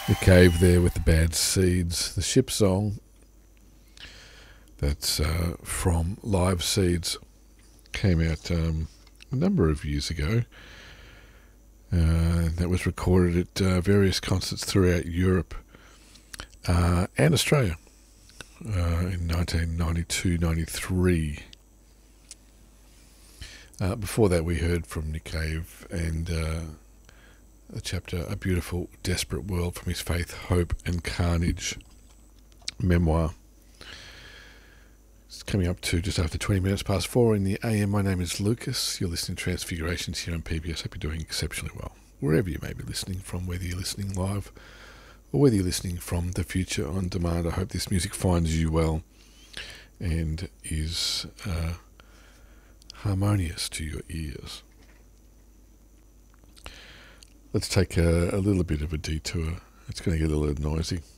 The Cave there with the Bad Seeds, the ship song. That's from Live Seeds. Came out a number of years ago. That was recorded at various concerts throughout Europe and Australia in 1992-93. Before that, we heard from Nick Cave and the chapter A Beautiful Desperate World from his Faith, Hope and Carnage memoir. It's coming up to just after 20 minutes past 4 in the AM. My name is Lucas. You're listening to Transfigurations here on PBS. Hope you're doing exceptionally well, wherever you may be listening from, whether you're listening live or whether you're listening from the future on demand. I hope this music finds you well and is harmonious to your ears. Let's take a little bit of a detour. It's going to get a little noisy.